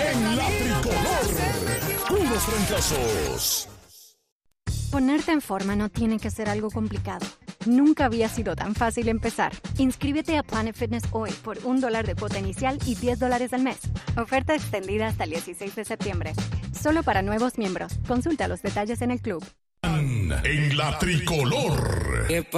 En la tricolor, puros fracasos. Ponerte en forma no tiene que ser algo complicado. Nunca había sido tan fácil empezar. Inscríbete a Planet Fitness hoy por $1 de cuota inicial y $10 al mes. Oferta extendida hasta el 16 de septiembre. Solo para nuevos miembros. Consulta los detalles en el club. En la tricolor.